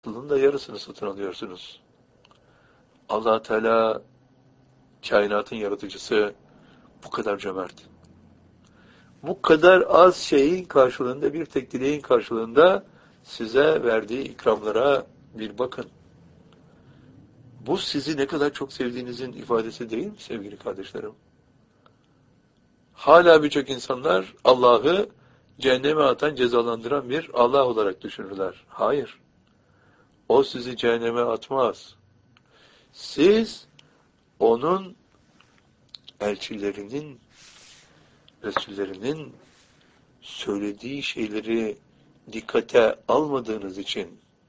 Yılın da yarısını satın alıyorsunuz. Allah Teala kainatın yaratıcısı bu kadar cömert. Bu kadar az şeyin karşılığında, bir tek dileğin karşılığında size verdiği ikramlara bir bakın. Bu sizi ne kadar çok sevdiğinizin ifadesi değil mi sevgili kardeşlerim? Hala birçok insanlar Allah'ı cehenneme atan, cezalandıran bir Allah olarak düşünürler. Hayır. O sizi cehenneme atmaz. Siz onun elçilerinin, Resullerinin söylediği şeyleri dikkate almadığınız için,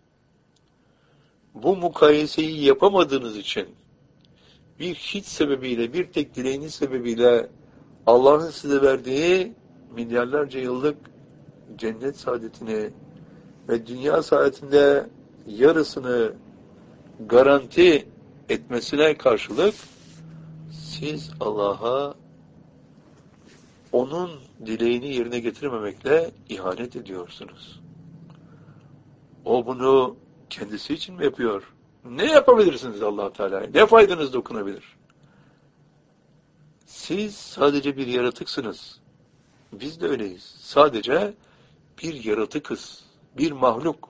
bu mukayeseyi yapamadığınız için, bir hiç sebebiyle, bir tek dileğiniz sebebiyle Allah'ın size verdiği milyarlarca yıllık cennet saadetini ve dünya saadetinde yarısını garanti etmesine karşılık siz Allah'a onun dileğini yerine getirmemekle ihanet ediyorsunuz. O bunu kendisi için mi yapıyor? Ne yapabilirsiniz Allah Teala'ya? Ne faydanız dokunabilir? Siz sadece bir yaratıksınız. Biz de öyleyiz. Sadece bir yaratıkız. Bir mahluk.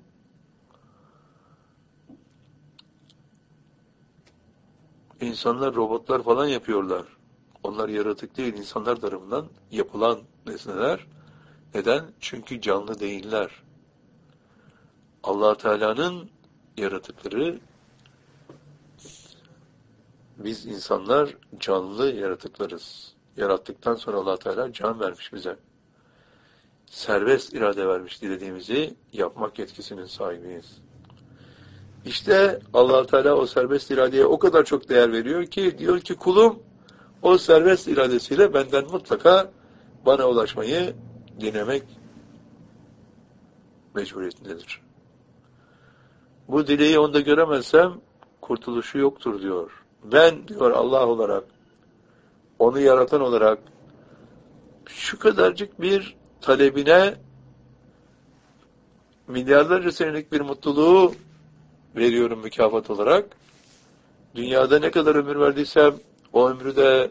İnsanlar, robotlar falan yapıyorlar. Onlar yaratık değil, insanlar tarafından yapılan nesneler. Neden? Çünkü canlı değiller. Allah Teala'nın yaratıkları, biz insanlar canlı yaratıklarız. Yarattıktan sonra Allah Teala can vermiş bize. Serbest irade vermiş, dilediğimizi yapmak yetkisinin sahibiyiz. İşte Allah Teala o serbest iradeye o kadar çok değer veriyor ki diyor ki kulum o serbest iradesiyle benden mutlaka bana ulaşmayı dilemek mecburiyetindedir. Bu dileği onda göremezsem kurtuluşu yoktur diyor. Ben diyor Allah olarak, onu yaratan olarak şu kadarcık bir talebine milyarlarca senelik bir mutluluğu veriyorum mükafat olarak. Dünyada ne kadar ömür verdiysem o ömrü de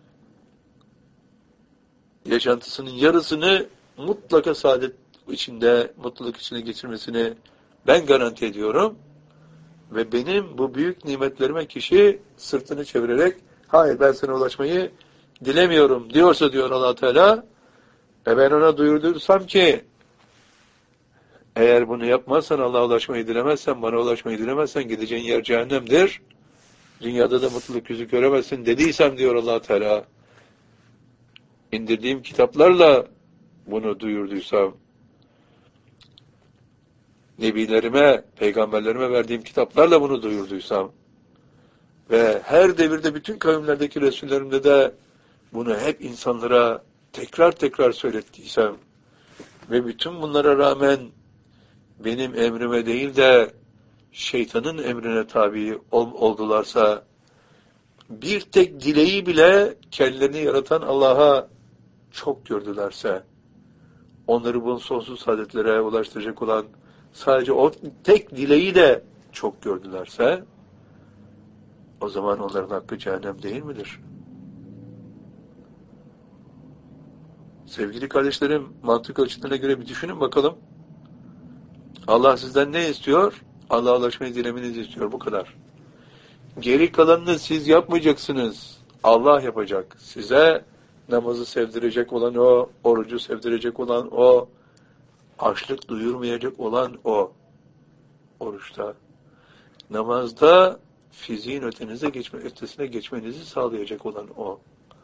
yaşantısının yarısını mutlaka saadet içinde, mutluluk içinde geçirmesini ben garanti ediyorum. Ve benim bu büyük nimetlerime kişi sırtını çevirerek hayır ben sana ulaşmayı dilemiyorum diyorsa diyor Allah Teala ben ona duyurdursam ki eğer bunu yapmazsan Allah'a ulaşmayı dilemezsen, bana ulaşmayı dilemezsen gideceğin yer cehennemdir. Dünyada da mutluluk yüzü göremezsin dediysem diyor Allah Teala indirdiğim kitaplarla bunu duyurduysam nebilerime, peygamberlerime verdiğim kitaplarla bunu duyurduysam ve her devirde bütün kavimlerdeki Resullerimde de bunu hep insanlara tekrar tekrar söylettiysem ve bütün bunlara rağmen benim emrime değil de şeytanın emrine tabi oldularsa bir tek dileği bile kendilerini yaratan Allah'a çok gördülerse onları bu sonsuz saadetlere ulaştıracak olan sadece o tek dileği de çok gördülerse o zaman onların hakkı cehennem değil midir? Sevgili kardeşlerim, mantık ölçütlerine göre bir düşünün bakalım. Allah sizden ne istiyor? Allah'a ulaşmayı dilemenizi istiyor. Bu kadar. Geri kalanını siz yapmayacaksınız. Allah yapacak. Size namazı sevdirecek olan o, orucu sevdirecek olan o, açlık duyurmayacak olan o. Oruçta. Namazda fiziğin ötesine geçmenizi sağlayacak olan o.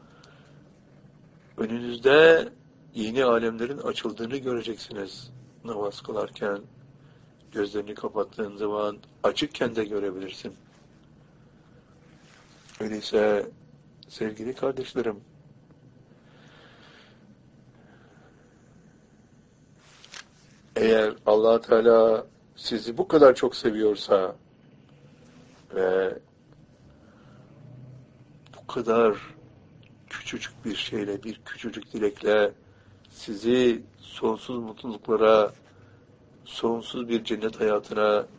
Önünüzde yeni alemlerin açıldığını göreceksiniz namaz kılarken. Gözlerini kapattığın zaman açıkken de görebilirsin. Öyleyse sevgili kardeşlerim, eğer Allah Teala sizi bu kadar çok seviyorsa ve bu kadar küçücük bir şeyle, bir küçücük dilekle sizi sonsuz mutluluklara, sonsuz bir cennet hayatına